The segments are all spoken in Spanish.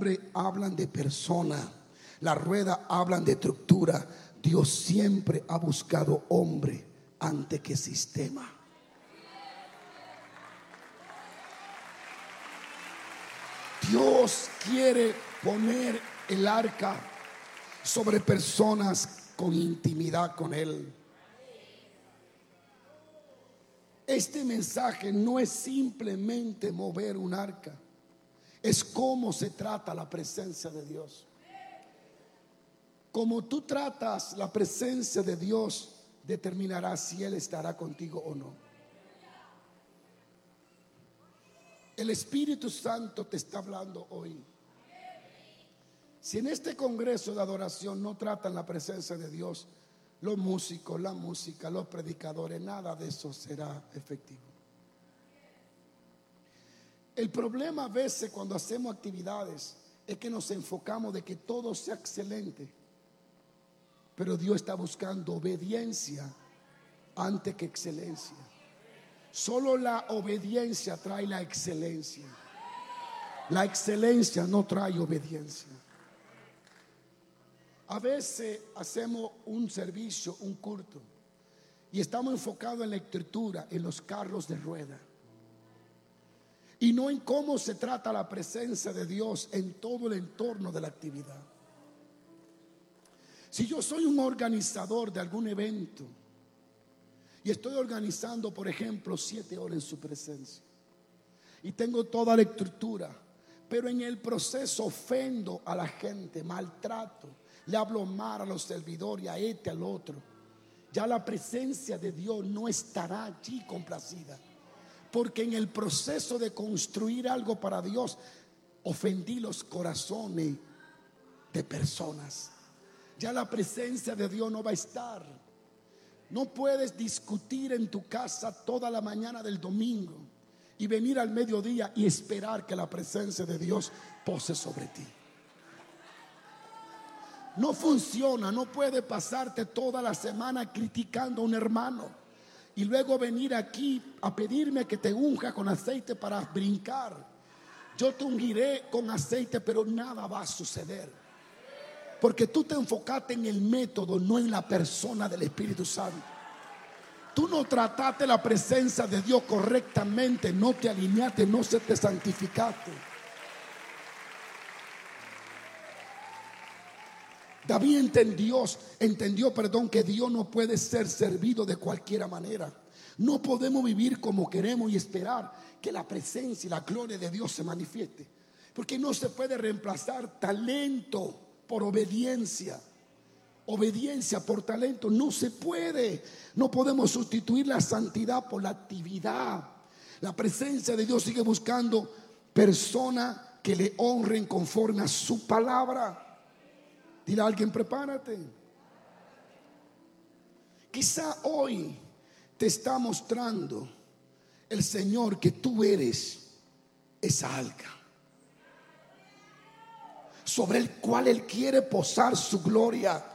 hombre hablan de persona, la rueda hablan de estructura. Dios siempre ha buscado hombre antes que sistema. Dios quiere poner el arca sobre personas con intimidad con Él. Este mensaje no es simplemente mover un arca, es cómo se trata la presencia de Dios. Como tú tratas la presencia de Dios, determinará si Él estará contigo o no. El Espíritu Santo te está hablando hoy. Si en este congreso de adoración no tratan la presencia de Dios, los músicos, la música, los predicadores, nada de eso será efectivo. El problema a veces cuando hacemos actividades es que nos enfocamos de que todo sea excelente, pero Dios está buscando obediencia antes que excelencia. Solo la obediencia trae la excelencia. La excelencia no trae obediencia. A veces hacemos un servicio, un culto, y estamos enfocados en la escritura, en los carros de rueda, y no en cómo se trata la presencia de Dios en todo el entorno de la actividad. Si yo soy un organizador de algún evento y estoy organizando, por ejemplo, 7 horas en su presencia, y tengo toda la estructura, pero en el proceso ofendo a la gente, maltrato, le hablo mal a los servidores, a este, al otro, ya la presencia de Dios no estará allí complacida, porque en el proceso de construir algo para Dios ofendí los corazones de personas. Ya la presencia de Dios no va a estar. No puedes discutir en tu casa toda la mañana del domingo y venir al mediodía y esperar que la presencia de Dios pose sobre ti. No funciona. No puede pasarte toda la semana criticando a un hermano y luego venir aquí a pedirme que te unja con aceite para brincar. Yo te ungiré con aceite, pero nada va a suceder, porque tú te enfocaste en el método, no en la persona del Espíritu Santo. Tú no trataste la presencia de Dios correctamente, no te alineaste, no se te santificaste. David entendió, que Dios no puede ser servido de cualquier manera. No podemos vivir como queremos y esperar que la presencia y la gloria de Dios se manifieste, porque no se puede reemplazar talento por obediencia. Obediencia por talento no se puede. No podemos sustituir la santidad por la actividad. La presencia de Dios sigue buscando personas que le honren conforme a su palabra. Dile a alguien: prepárate. Quizá hoy te está mostrando el Señor que tú eres esa arca sobre el cual Él quiere posar su gloria.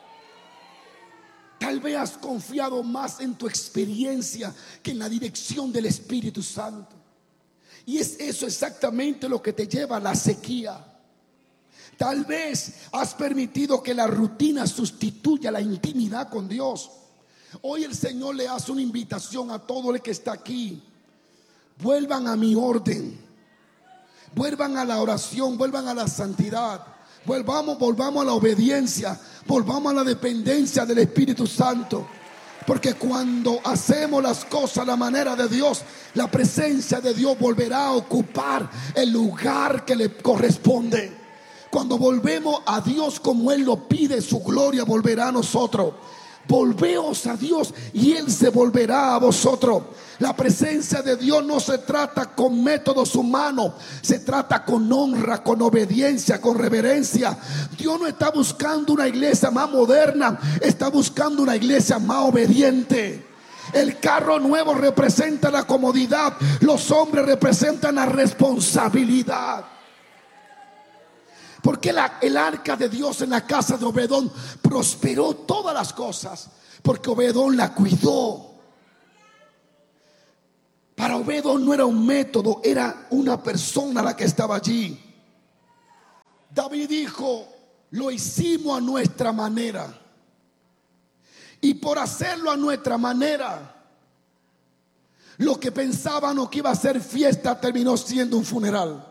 Tal vez has confiado más en tu experiencia que en la dirección del Espíritu Santo, y es eso exactamente lo que te lleva a la sequía. Tal vez has permitido que la rutina sustituya la intimidad con Dios. Hoy el Señor le hace una invitación a todo el que está aquí: vuelvan a mi orden, vuelvan a la oración, vuelvan a la santidad, volvamos a la obediencia, volvamos a la dependencia del Espíritu Santo. Porque cuando hacemos las cosas a la manera de Dios, la presencia de Dios volverá a ocupar el lugar que le corresponde. Cuando volvemos a Dios como Él lo pide, su gloria volverá a nosotros. Volveos a Dios y Él se volverá a vosotros. La presencia de Dios no se trata con métodos humanos, se trata con honra, con obediencia, con reverencia. Dios no está buscando una iglesia más moderna, está buscando una iglesia más obediente. El carro nuevo representa la comodidad, los hombres representan la responsabilidad. Porque el arca de Dios en la casa de Obedón prosperó todas las cosas, porque Obedón la cuidó. Para Obedón no era un método, era una persona la que estaba allí. David dijo: lo hicimos a nuestra manera. Y por hacerlo a nuestra manera, lo que pensábamos que iba a ser fiesta terminó siendo un funeral.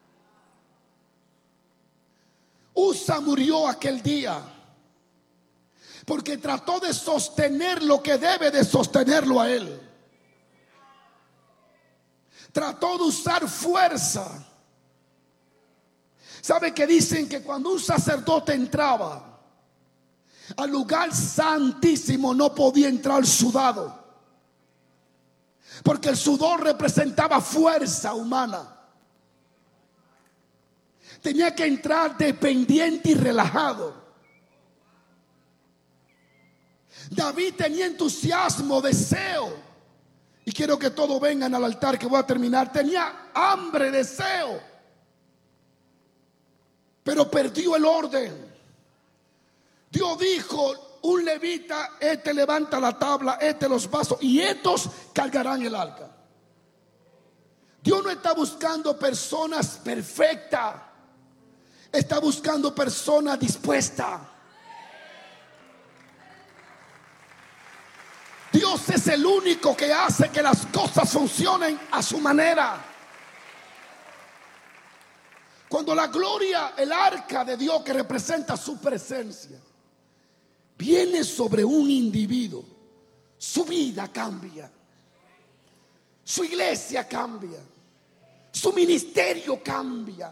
Usa murió aquel día porque trató de sostener lo que debe de sostenerlo a él. Trató de usar fuerza. ¿Sabe que dicen que cuando un sacerdote entraba al lugar santísimo no podía entrar sudado? Porque el sudor representaba fuerza humana. Tenía que entrar dependiente y relajado. David tenía entusiasmo, deseo. Y quiero que todos vengan al altar que voy a terminar. Tenía hambre, deseo. Pero perdió el orden. Dios dijo: un levita, este levanta la tabla, este los vasos, y estos cargarán el arca. Dios no está buscando personas perfectas, está buscando personas dispuestas. Dios es el único que hace que las cosas funcionen a su manera. Cuando la gloria, el arca de Dios que representa su presencia, viene sobre un individuo, su vida cambia, su iglesia cambia, su ministerio cambia.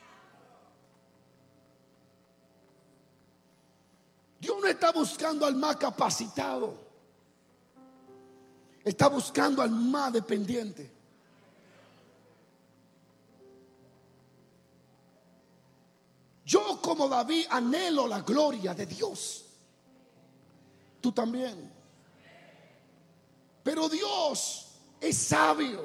Dios no está buscando al más capacitado, está buscando al más dependiente. Yo, como David, anhelo la gloria de Dios. Tú también. Pero Dios es sabio.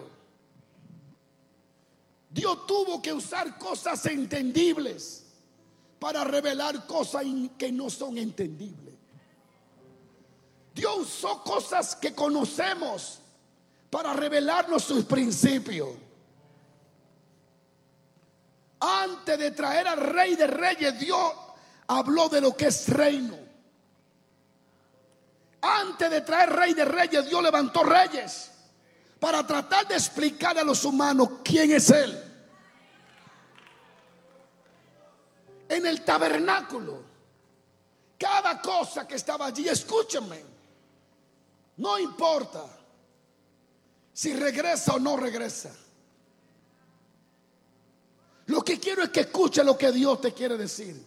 Dios tuvo que usar cosas entendibles para revelar cosas que no son entendibles. Dios usó cosas que conocemos para revelarnos sus principios. Antes de traer al Rey de Reyes, Dios habló de lo que es reino. Antes de traer Rey de Reyes, Dios levantó reyes para tratar de explicar a los humanos quién es Él. En el tabernáculo, cada cosa que estaba allí, escúchenme, no importa si regresa o no regresa. Lo que quiero es que escuche lo que Dios te quiere decir.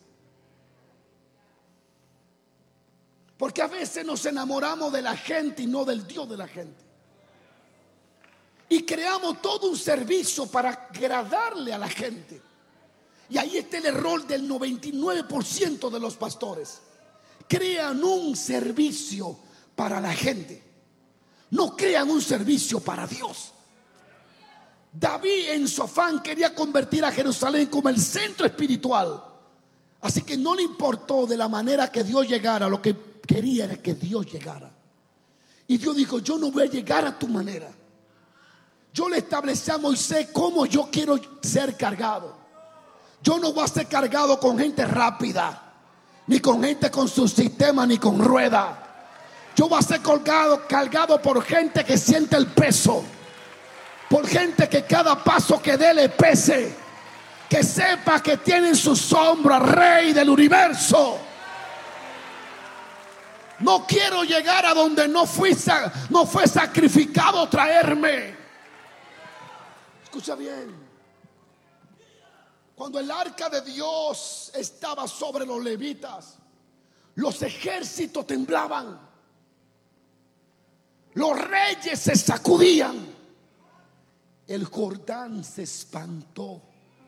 Porque a veces nos enamoramos de la gente y no del Dios de la gente. Y creamos todo un servicio para agradarle a la gente. Y ahí está el error del 99% de los pastores. Crean un servicio para la gente, no crean un servicio para Dios. David, en su afán, quería convertir a Jerusalén como el centro espiritual. Así que no le importó de la manera que Dios llegara. Lo que quería era que Dios llegara. Y Dios dijo: yo no voy a llegar a tu manera. Yo le establecí a Moisés cómo yo quiero ser cargado. Yo no voy a ser cargado con gente rápida, ni con gente con su sistema, ni con rueda. Yo voy a ser cargado por gente que siente el peso, por gente que cada paso que dé le pese, que sepa que tiene en sus hombros al Rey del universo. No quiero llegar a donde no fue sacrificado traerme. Escucha bien. Cuando el arca de Dios estaba sobre los levitas, los ejércitos temblaban, los reyes se sacudían, el Jordán se espantó.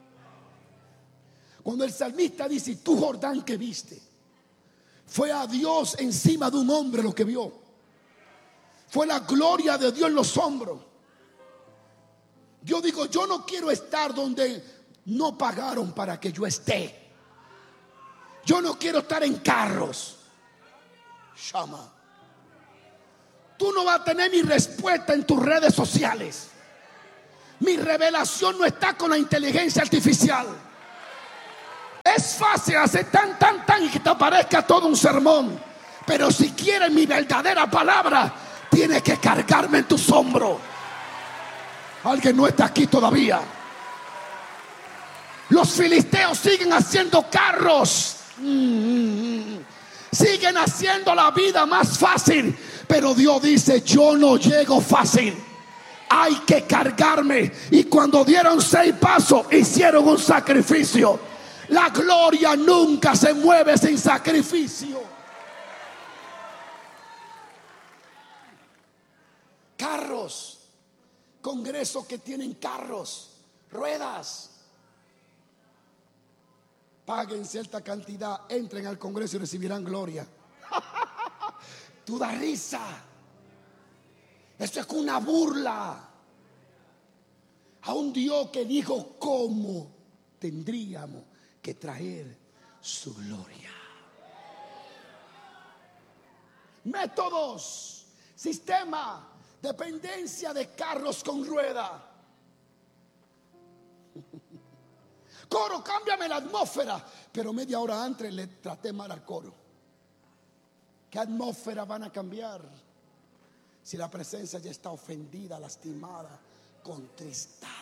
Cuando el salmista dice: tú, Jordán, que viste, fue a Dios encima de un hombre lo que vio. Fue la gloria de Dios en los hombros. Yo digo: yo no quiero estar donde no pagaron para que yo esté. Yo no quiero estar en carros. Shama. Tú no vas a tener mi respuesta en tus redes sociales. Mi revelación no está con la inteligencia artificial. Es Es fácil hacer tan y que te parezca todo un sermón. Pero si quieres mi verdadera palabra, tienes que cargarme en tus hombros. Alguien no está aquí todavía. Los filisteos siguen haciendo carros. Siguen haciendo la vida más fácil. Pero Dios dice: yo no llego fácil. Hay que cargarme. Y cuando dieron 6 pasos, hicieron un sacrificio. La gloria nunca se mueve sin sacrificio. Carros. Congresos que tienen carros, ruedas. Paguen cierta cantidad, entren al Congreso y recibirán gloria. Tú das risa. Esto es una burla a un Dios que dijo cómo tendríamos que traer su gloria. Métodos, sistema, dependencia de carros con rueda. Coro, cámbiame la atmósfera. Pero media hora antes le traté mal al coro. ¿Qué atmósfera van a cambiar si la presencia ya está ofendida, lastimada, contristada?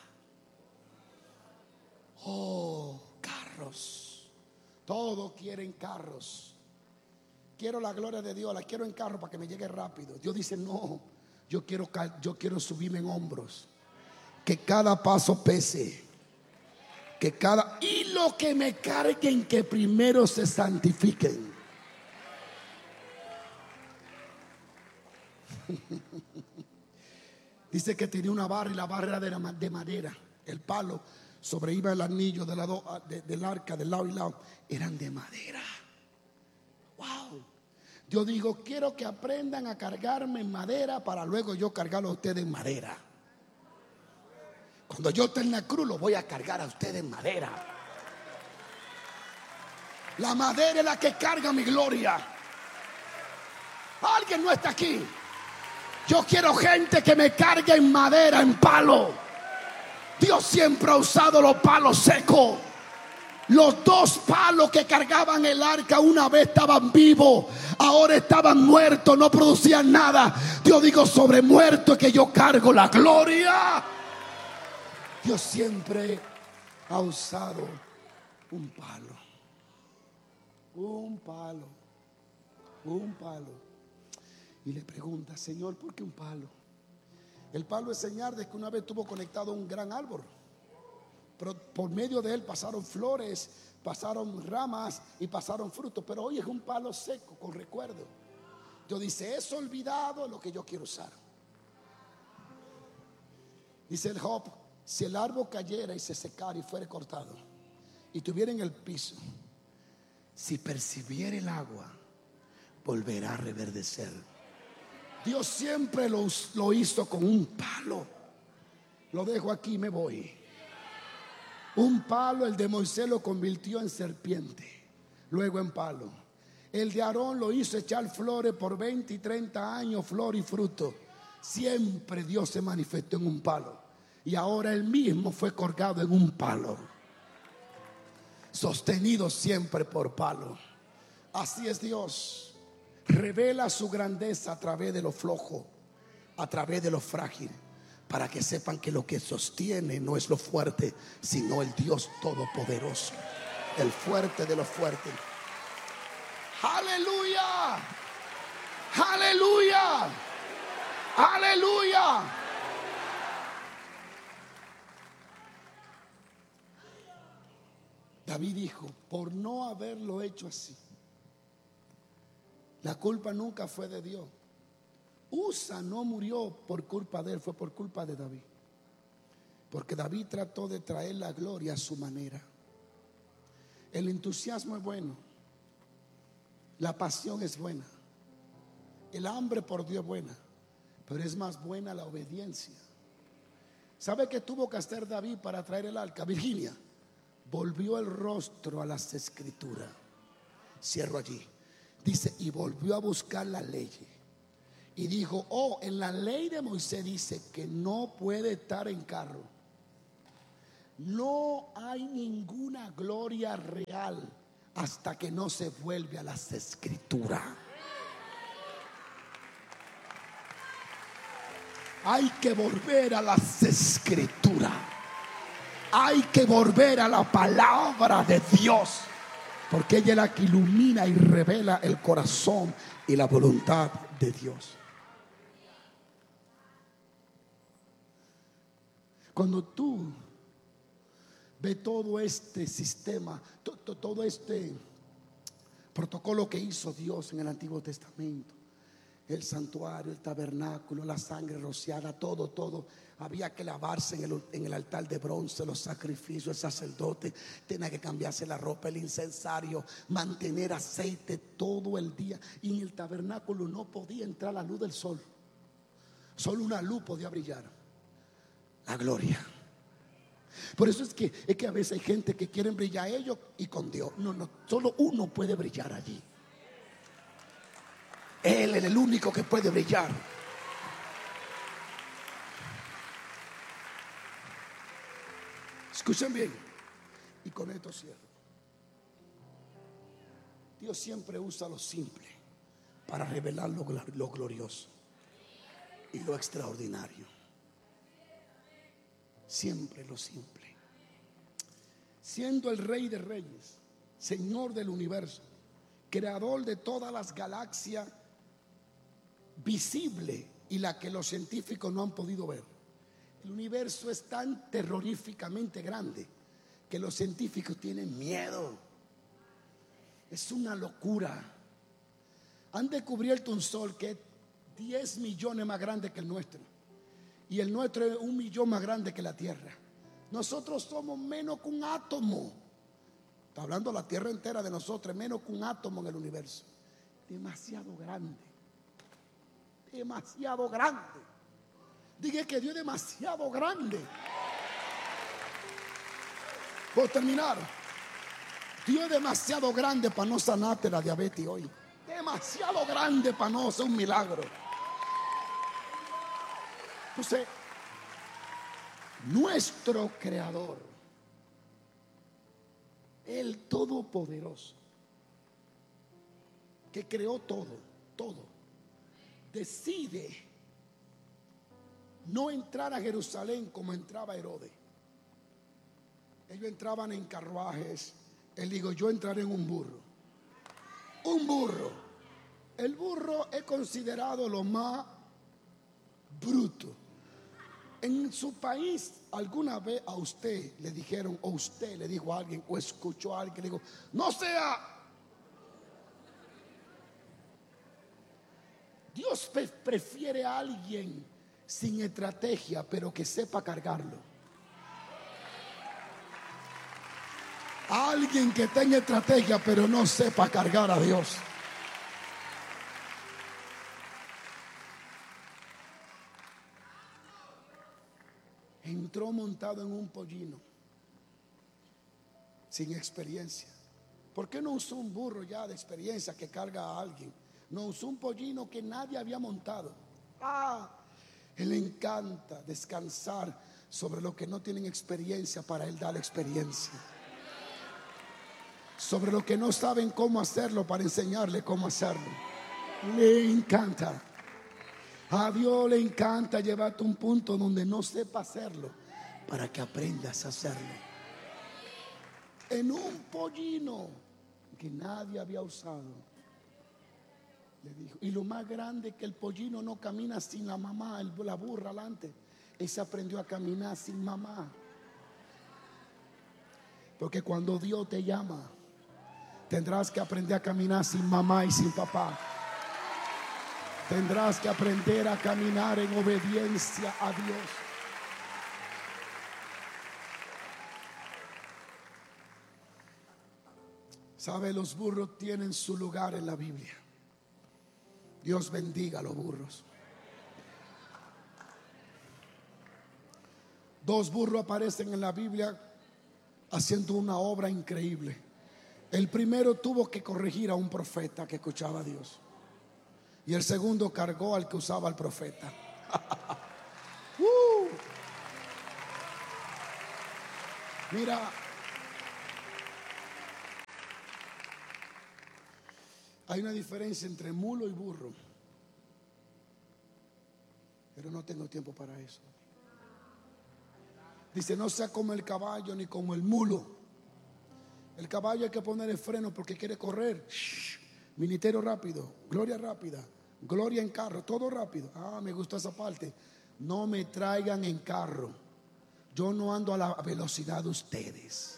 Oh, carros. Todos quieren carros. Quiero la gloria de Dios, la quiero en carro para que me llegue rápido. Dios dice: no, yo quiero subirme en hombros. Que cada paso pese. Y lo que me carguen, que primero se santifiquen. Dice que tenía una barra y la barra era de madera. El palo sobre iba el anillo del arca, del lado y lado, eran de madera. Wow. Yo digo: quiero que aprendan a cargarme en madera para luego yo cargarlo a ustedes en madera. Cuando yo esté en la cruz, lo voy a cargar a ustedes en madera. La madera es la que carga mi gloria. Alguien no está aquí. Yo quiero gente que me cargue en madera, en palo. Dios siempre ha usado los palos secos. Los 2 palos que cargaban el arca una vez estaban vivos, ahora estaban muertos, no producían nada. Dios dijo: sobre muertos es que yo cargo la gloria. Dios siempre ha usado un palo. Un palo. Un palo. Y le pregunta: Señor, ¿por qué un palo? El palo es señal de que una vez estuvo conectado a un gran árbol. Pero por medio de él pasaron flores, pasaron ramas y pasaron frutos. Pero hoy es un palo seco con recuerdo. Dios dice: es olvidado lo que yo quiero usar. Dice el Job: si el árbol cayera y se secara y fuera cortado y tuviera en el piso, si percibiera el agua, volverá a reverdecer. Dios siempre lo hizo con un palo. Lo dejo aquí y me voy. Un palo, el de Moisés, lo convirtió en serpiente, luego en palo. El de Aarón lo hizo echar flores por 20 y 30 años, flor y fruto. Siempre Dios se manifestó en un palo. Y ahora él mismo fue colgado en un palo, sostenido siempre por palo. Así es Dios. Revela su grandeza a través de lo flojo, a través de lo frágil, para que sepan que lo que sostiene no es lo fuerte, sino el Dios todopoderoso, el fuerte de lo fuerte. Aleluya, aleluya, aleluya. David dijo: por no haberlo hecho así, la culpa nunca fue de Dios. Usa no murió por culpa de él, fue por culpa de David. Porque David trató de traer la gloria a su manera. El entusiasmo es bueno, la pasión es buena, el hambre por Dios es buena, pero es más buena la obediencia. ¿Sabe qué tuvo que hacer David para traer el arca? Virginia volvió el rostro a las escrituras. Cierro allí. Dice: y volvió a buscar la ley. Y dijo: en la ley de Moisés dice que no puede estar en carro. No hay ninguna gloria real hasta que no se vuelve a las escrituras. Hay que volver a las escrituras. Hay que volver a la palabra de Dios, porque ella es la que ilumina y revela el corazón y la voluntad de Dios. Cuando tú ves todo este sistema, todo este protocolo que hizo Dios en el Antiguo Testamento, el santuario, el tabernáculo, la sangre rociada, todo, había que lavarse en el altar de bronce, los sacrificios, el sacerdote tenía que cambiarse la ropa, el incensario, mantener aceite todo el día. Y en el tabernáculo no podía entrar la luz del sol, solo una luz podía brillar: la gloria. Por eso es que a veces hay gente que quieren brillar ellos y con Dios. No, solo uno puede brillar allí. Él es el único que puede brillar. Escuchen bien, y con esto cierro. Dios siempre usa lo simple para revelar lo glorioso y lo extraordinario. Siempre lo simple. Siendo el Rey de Reyes, Señor del universo, creador de todas las galaxias visible y la que los científicos no han podido ver. El universo es tan terroríficamente grande que los científicos tienen miedo. Es una locura. Han descubierto un sol que es 10 millones más grande que el nuestro, y el nuestro es 1 millón más grande que la Tierra. Nosotros somos menos que un átomo. Está hablando la Tierra entera de nosotros, es menos que un átomo en el universo. Demasiado grande. Demasiado grande. Dije que Dios es demasiado grande. Por terminar, Dios es demasiado grande para no sanarte la diabetes hoy. Demasiado grande para no hacer un milagro. Entonces, nuestro creador, el todopoderoso, que creó todo, decide no entrar a Jerusalén como entraba Herodes. Ellos entraban en carruajes. Él dijo: yo entraré en un burro. Un burro. El burro es considerado lo más bruto. En su país, ¿alguna vez a usted le dijeron, o usted le dijo a alguien, o escuchó a alguien que le dijo: no sea? Dios prefiere a alguien sin estrategia, pero que sepa cargarlo. A alguien que tenga estrategia, pero no sepa cargar a Dios. Entró montado en un pollino, sin experiencia. ¿Por qué no usó un burro ya de experiencia que carga a alguien? No, usó un pollino que nadie había montado. Él le encanta descansar sobre lo que no tienen experiencia, para él dar experiencia. Sobre lo que no saben cómo hacerlo, para enseñarle cómo hacerlo. Le encanta. A Dios le encanta llevarte a un punto donde no sepa hacerlo, para que aprendas a hacerlo. En un pollino que nadie había usado, le dijo. Y lo más grande, que el pollino no camina sin la mamá, la burra adelante. Él se aprendió a caminar sin mamá. Porque cuando Dios te llama, tendrás que aprender a caminar sin mamá y sin papá. Tendrás que aprender a caminar en obediencia a Dios. ¿Sabe? Los burros tienen su lugar en la Biblia. Dios bendiga a los burros. 2 burros aparecen en la Biblia haciendo una obra increíble. El primero tuvo que corregir a un profeta que escuchaba a Dios, y el segundo cargó al que usaba al profeta. Mira, hay una diferencia entre mulo y burro, pero no tengo tiempo para eso. Dice, no sea como el caballo ni como el mulo. El caballo hay que ponerle freno porque quiere correr. Ministerio rápido, gloria rápida, gloria en carro, todo rápido. Ah, me gustó esa parte. No me traigan en carro. Yo no ando a la velocidad de ustedes.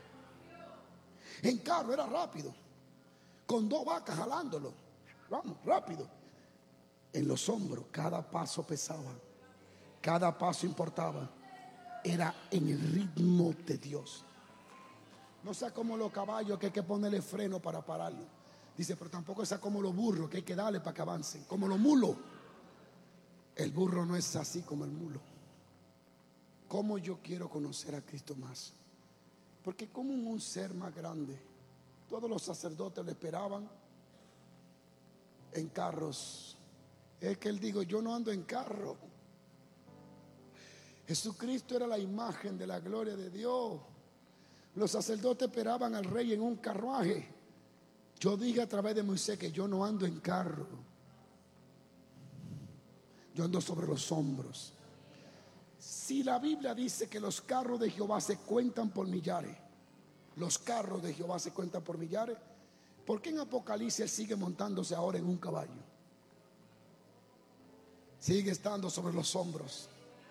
En carro era rápido, con 2 vacas jalándolo. Vamos, rápido. En los hombros, cada paso pesaba, cada paso importaba. Era en el ritmo de Dios. No sea como los caballos que hay que ponerle freno para pararlo. Dice, pero tampoco sea como los burros que hay que darle para que avancen. Como los mulos. El burro no es así como el mulo. ¿Cómo yo quiero conocer a Cristo más? Porque como un ser más grande. Todos los sacerdotes le esperaban en carros. Es que él dijo, yo no ando en carro. Jesucristo era la imagen de la gloria de Dios. Los sacerdotes esperaban al rey en un carruaje. Yo dije a través de Moisés que yo no ando en carro. Yo ando sobre los hombros. Si la Biblia dice que los carros de Jehová se cuentan por millares, los carros de Jehová se cuentan por millares, ¿por qué en Apocalipsis él sigue montándose ahora en un caballo? Sigue estando sobre los hombros.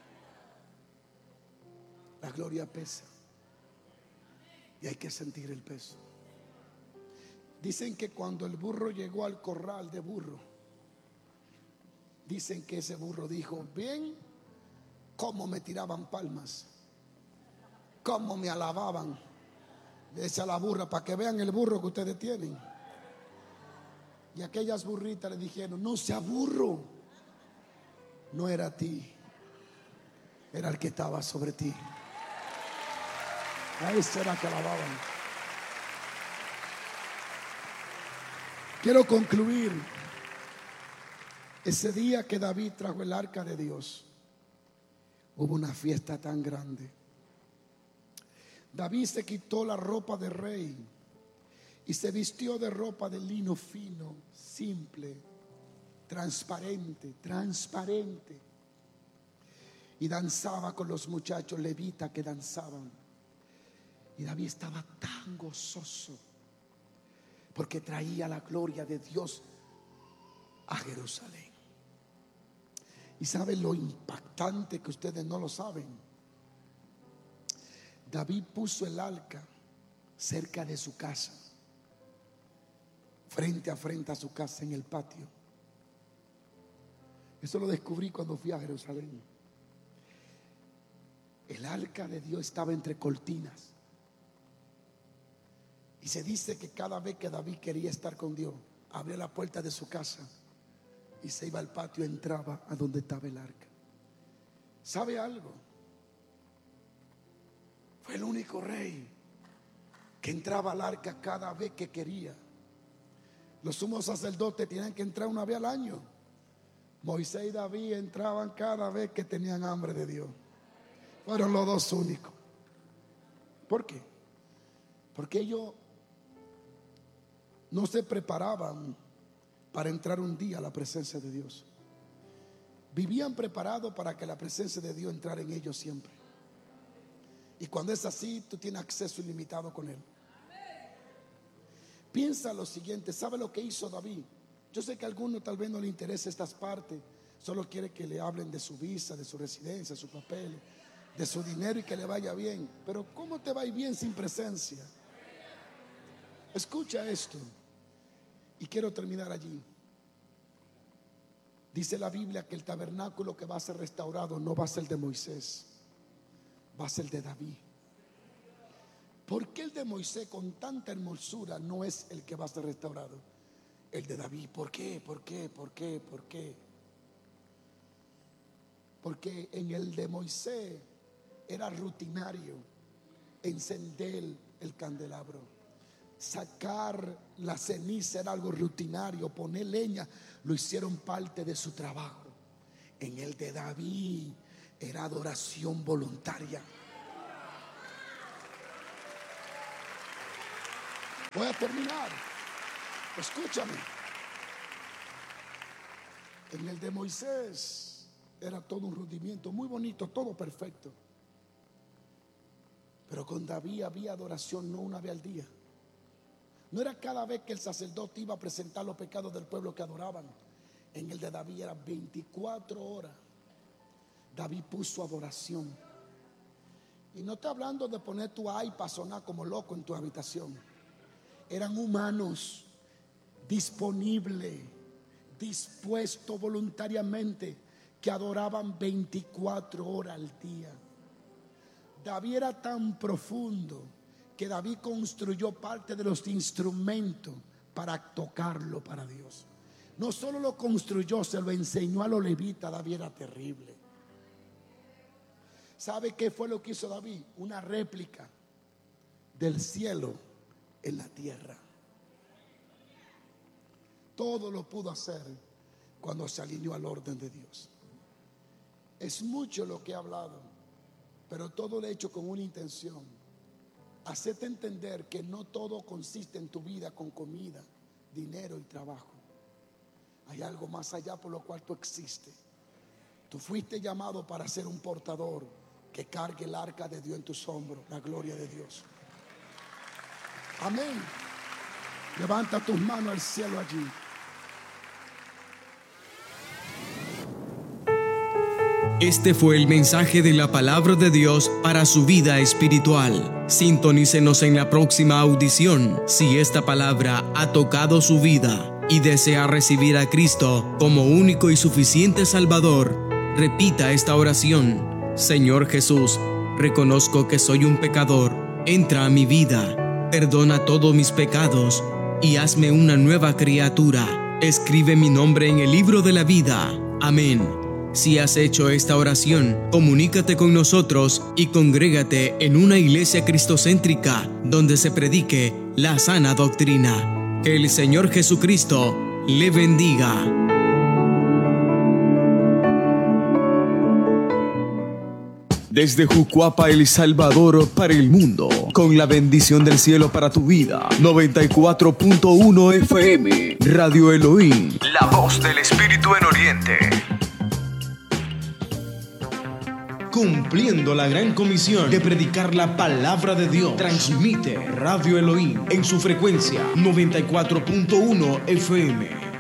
La gloria pesa y hay que sentir el peso. Dicen que cuando el burro llegó al corral de burro, dicen que ese burro dijo, bien, cómo me tiraban palmas, cómo me alababan. Le decía a la burra, para que vean el burro que ustedes tienen. Y aquellas burritas le dijeron, no sea burro, no era a ti, era el que estaba sobre ti. A ese era que alababan. Quiero concluir. Ese día que David trajo el arca de Dios, hubo una fiesta tan grande. David se quitó la ropa de rey y se vistió de ropa de lino fino, simple, transparente, transparente. Y danzaba con los muchachos levitas que danzaban. Y David estaba tan gozoso porque traía la gloria de Dios a Jerusalén. Y saben lo impactante que ustedes no lo saben. David puso el arca cerca de su casa, frente a frente a su casa en el patio. Eso lo descubrí cuando fui a Jerusalén. El arca de Dios estaba entre cortinas. Y se dice que cada vez que David quería estar con Dios, abría la puerta de su casa y se iba al patio, entraba a donde estaba el arca. ¿Sabe algo? Fue el único rey que entraba al arca cada vez que quería. Los sumos sacerdotes tenían que entrar una vez al año. Moisés y David entraban cada vez que tenían hambre de Dios. Fueron los dos únicos. ¿Por qué? Porque ellos no se preparaban para entrar un día a la presencia de Dios. Vivían preparados para que la presencia de Dios entrara en ellos siempre. Y cuando es así, tú tienes acceso ilimitado con Él. Piensa lo siguiente, ¿sabe lo que hizo David? Yo sé que a alguno tal vez no le interesa estas partes, solo quiere que le hablen de su visa, de su residencia, de su papel, de su dinero y que le vaya bien. Pero ¿cómo te va a ir bien sin presencia? Escucha esto. Y quiero terminar allí. Dice la Biblia que el tabernáculo que va a ser restaurado no va a ser el de Moisés, va a ser el de David. ¿Por qué el de Moisés con tanta hermosura no es el que va a ser restaurado? El de David. ¿Por qué? ¿Por qué? ¿Por qué? ¿Por qué? Porque en el de Moisés era rutinario encender el candelabro. Sacar la ceniza era algo rutinario. Poner leña lo hicieron parte de su trabajo. En el de David era adoración voluntaria. Voy a terminar. Escúchame. En el de Moisés era todo un rudimiento, muy bonito, todo perfecto. Pero con David había adoración no una vez al día. No era cada vez que el sacerdote iba a presentar los pecados del pueblo que adoraban. En el de David era 24 horas. David puso adoración. Y no estoy hablando de poner tu iPad a sonar como loco en tu habitación. Eran humanos, disponibles, dispuestos voluntariamente, que adoraban 24 horas al día. David era tan profundo que David construyó parte de los instrumentos para tocarlo para Dios. No solo lo construyó, se lo enseñó a los levitas. David era terrible. ¿Sabe qué fue lo que hizo David? Una réplica del cielo en la tierra. Todo lo pudo hacer cuando se alineó al orden de Dios. Es mucho lo que he hablado, pero todo lo he hecho con una intención: hacerte entender que no todo consiste en tu vida con comida, dinero y trabajo. Hay algo más allá por lo cual tú existes. Tú fuiste llamado para ser un portador que cargue el arca de Dios en tus hombros, la gloria de Dios. Amén. Levanta tus manos al cielo allí. Este fue el mensaje de la palabra de Dios para su vida espiritual. Sintonícenos en la próxima audición si esta palabra ha tocado su vida y desea recibir a Cristo como único y suficiente Salvador. Repita esta oración: Señor Jesús, reconozco que soy un pecador. Entra a mi vida, perdona todos mis pecados y hazme una nueva criatura. Escribe mi nombre en el libro de la vida. Amén. Si has hecho esta oración, comunícate con nosotros y congrégate en una iglesia cristocéntrica donde se predique la sana doctrina. Que el Señor Jesucristo le bendiga. Desde Jucuapa, El Salvador, para el mundo, con la bendición del cielo para tu vida. 94.1 FM, Radio Elohim, la voz del Espíritu en Oriente. Cumpliendo la gran comisión de predicar la palabra de Dios, transmite Radio Elohim en su frecuencia 94.1 FM.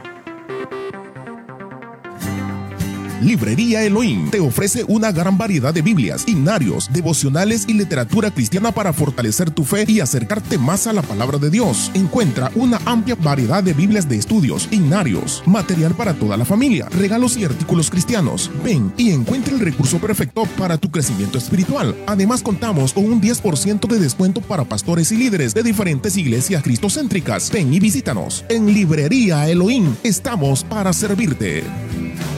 Librería Elohim te ofrece una gran variedad de Biblias, himnarios, devocionales y literatura cristiana para fortalecer tu fe y acercarte más a la palabra de Dios. Encuentra una amplia variedad de Biblias de estudios, himnarios, material para toda la familia, regalos y artículos cristianos. Ven y encuentra el recurso perfecto para tu crecimiento espiritual. Además, contamos con un 10% de descuento para pastores y líderes de diferentes iglesias cristocéntricas. Ven y visítanos. En Librería Elohim estamos para servirte.